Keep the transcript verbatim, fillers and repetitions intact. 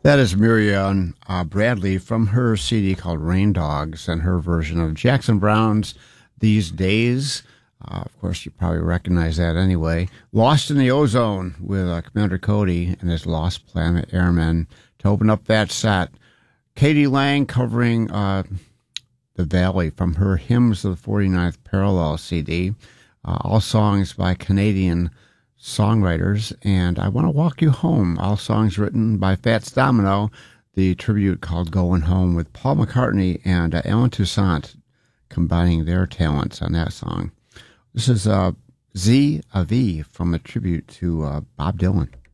That is Miriam uh, Bradley from her C D called Rain Dogs and her version of Jackson Browne's These Days. Uh, of course, you probably recognize that anyway. Lost in the Ozone with uh, Commander Cody and his Lost Planet Airmen to open up that set. Katie Lang covering uh, The Valley from her Hymns of the forty-ninth Parallel C D. Uh, all songs by Canadian songwriters, and I Want to Walk You Home, all songs written by Fats Domino, the tribute called Going Home with Paul McCartney and uh, Alan Toussaint combining their talents on that song. This is uh, Z A V from a tribute to uh, Bob Dylan.